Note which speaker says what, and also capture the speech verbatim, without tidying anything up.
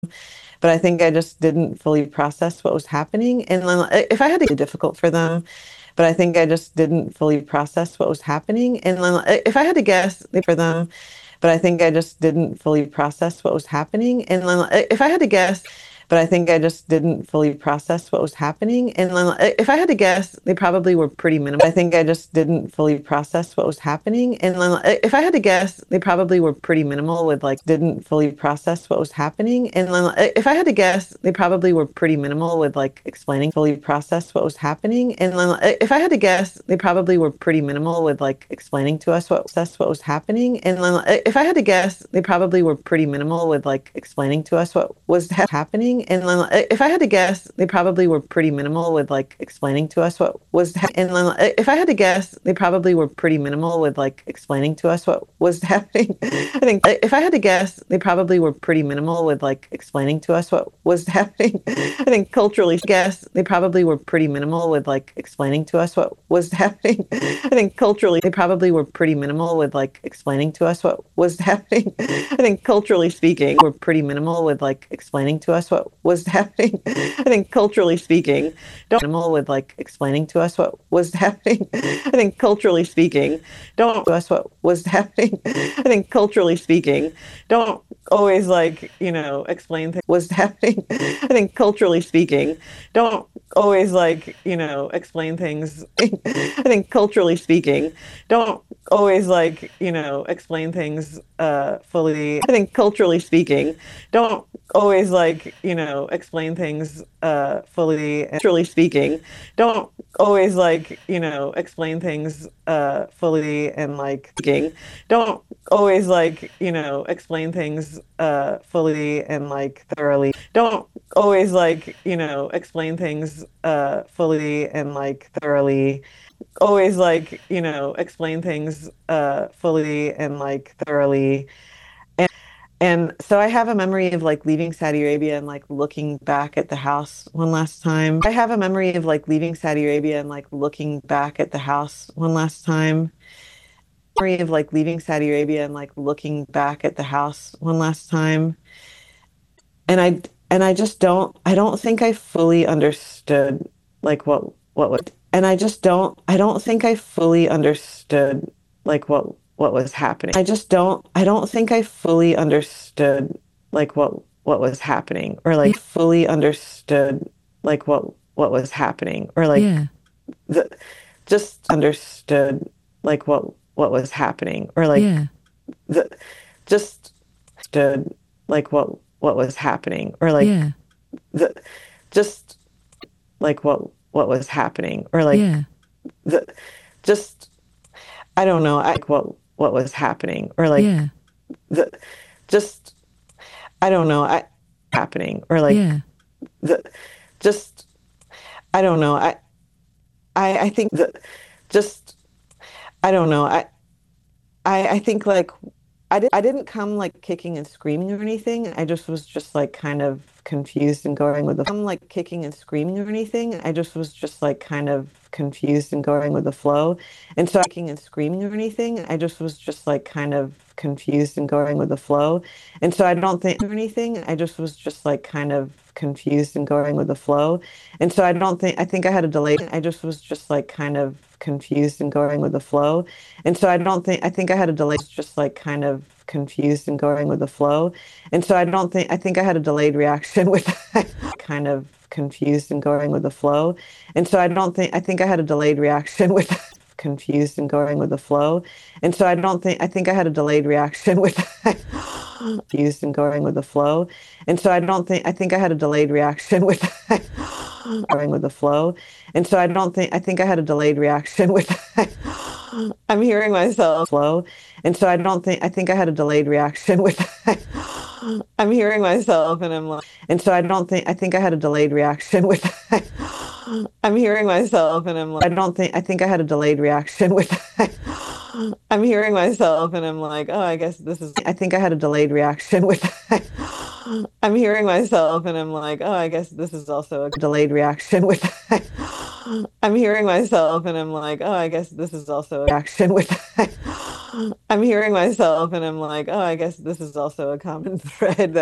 Speaker 1: but I think I just didn't fully process what was happening. And then, if I had to be difficult for them, but I think I just didn't fully process what was happening. And then, if I had to guess for them, but I think I just didn't fully process what was happening. And then, if I had to guess, but I think I just didn't fully process what was happening. And then, if I had to guess, they probably were pretty minimal. I think I just didn't fully process what was happening. And then, if I had to guess, they probably were pretty minimal with like didn't fully process what was happening. And then, if I had to guess, they probably were pretty minimal with like explaining fully process what was happening. And then, if I had to guess, they probably were pretty minimal with like explaining to us what what was happening. And then, if I had to guess, they probably were pretty minimal with like explaining to us what was happening. And then, if I had to guess, they probably were pretty minimal with like explaining to us what was. And then, if I had to guess, they probably were pretty minimal with like explaining to us what was happening. I think if I had to guess, they probably were pretty minimal with like explaining to us what was happening. I think culturally, guess they probably were pretty minimal with like explaining to us what was happening. I think culturally, they probably were pretty minimal with like explaining to us what was happening. I think culturally speaking, we're pretty minimal with like explaining to us what was happening. I think culturally speaking, don't minimal with like explaining to us what was happening. I think culturally speaking, don't to us what was happening. I think culturally speaking, don't always like, you know, explain things was happening. I think culturally speaking, don't always like, you know, explain things. I think culturally speaking, don't always like, you know, explain things uh, fully. I think culturally speaking, don't always like, you know, explain things uh, fully. Culturally speaking, don't always like, you know, explain things uh, fully and like speaking. Don't always like, you know, explain things uh, fully and like thoroughly. Don't always like, you know, explain things uh, fully and like thoroughly. Always like, you know, explain things uh, fully and like thoroughly. And, and so I have a memory of like leaving Saudi Arabia and like looking back at the house one last time. I have a memory of like leaving Saudi Arabia and like looking back at the house one last time. Memory of like leaving Saudi Arabia and like looking back at the house one last time. And I and I just don't I don't think I fully understood like what what was and I just don't I don't think I fully understood like what what was happening. I just don't I don't think I fully understood like what what was happening or
Speaker 2: Yeah.
Speaker 1: like fully understood like what what was happening or like
Speaker 2: Yeah.
Speaker 1: the just understood like what what was happening or like
Speaker 2: Yeah.
Speaker 1: the just stood like what what was happening or like
Speaker 2: Yeah.
Speaker 1: the just like what what was happening or like
Speaker 2: Yeah.
Speaker 1: the just I don't know I, like what what was happening or like
Speaker 2: Yeah.
Speaker 1: the just I don't know I happening or like
Speaker 2: Yeah.
Speaker 1: the just I don't know I I I think the just I don't know I I I think like I did I didn't come like kicking and screaming or anything. I just was just like kind of confused and going with the I'm like kicking and screaming or anything. I just was just like kind of confused and going with the flow. And so kicking and screaming or anything. I just was just like kind of confused and going with the flow. And so I don't think or anything. I just was just like kind of confused and going with the flow. And so I don't think I think I had a delay. I just was just like kind of confused and going with the flow. And so I don't think I think I had a delay, just like kind of confused and going with the flow. And so I don't think I think I had a delayed reaction with kind of confused and going with the flow. And so I don't think I think I had a delayed reaction with confused and going with the flow. And so I don't think I think I had a delayed reaction with confused and going with the flow. And so I don't think I think I had a delayed reaction with going with the flow. And so I don't think I think I had a delayed reaction with I'm hearing myself flow. And so I don't think I think I had a delayed reaction with I'm hearing myself and I'm like and so I don't think I think I had a delayed reaction with I'm hearing myself and I'm like I don't think I think I had a delayed reaction with I'm hearing myself and I'm like, oh, I guess this is I think I had a delayed reaction with I'm hearing myself and I'm like, oh, I guess this is also a delayed reaction with I'm hearing myself and I'm like, oh, I guess this is also a reaction with I'm hearing myself and I'm like, oh, I guess this is also a common thread that